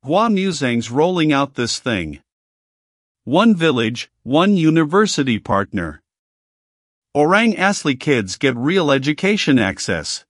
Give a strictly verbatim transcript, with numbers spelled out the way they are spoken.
Hua Musang's rolling out this thing. One village, one university partner. Orang Asli kids get real education access.